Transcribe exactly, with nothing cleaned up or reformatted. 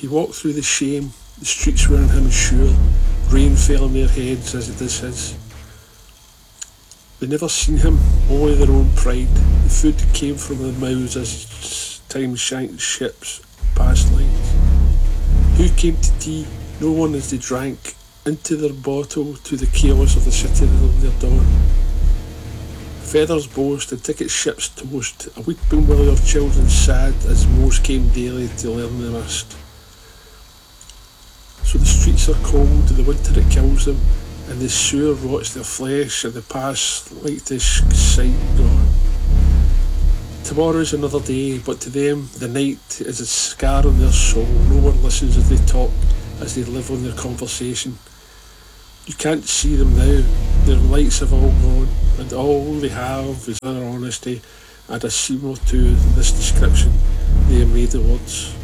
He walked through the shame, the streets were on him sure, rain fell on their heads as it is his. They never seen him, only their own pride. The food came from their mouths as time shanked ships past lines. Who came to tea? No one as they drank into their bottle to the chaos of the city of their dawn. Feathers boast and ticket ships toast, a weeping willow of children sad as most came daily to learn the mist. So the streets are cold, the winter it kills them, and the sewer rots their flesh, and the past like this sight gone. Tomorrow's another day, but to them the night is a scar on their soul. No one listens as they talk, as they live on their conversation. You can't see them now, their lights have all gone, and all they have is their honesty, and a seam or two in this description they have made the words.